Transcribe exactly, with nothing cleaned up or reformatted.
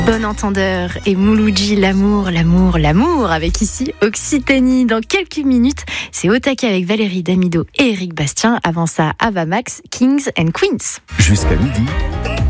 Bon entendeur et Mouloudji, l'amour, l'amour, l'amour, avec ici Occitanie. Dans quelques minutes, c'est au taquet avec Valérie Damido et Eric Bastien. Avant ça, Ava Max, Kings and Queens. Jusqu'à midi,